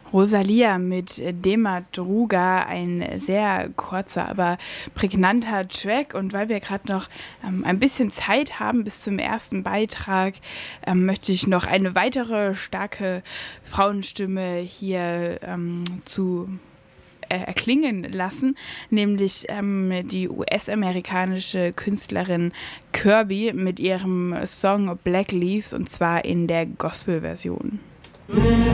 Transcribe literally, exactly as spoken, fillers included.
Rosalia mit Dema Druga, ein sehr kurzer, aber prägnanter Track. Und weil wir gerade noch ähm, ein bisschen Zeit haben bis zum ersten Beitrag, ähm, möchte ich noch eine weitere starke Frauenstimme hier ähm, zu äh, erklingen lassen, nämlich ähm, die U S-amerikanische Künstlerin Kirby mit ihrem Song Black Leaves, und zwar in der Gospel-Version.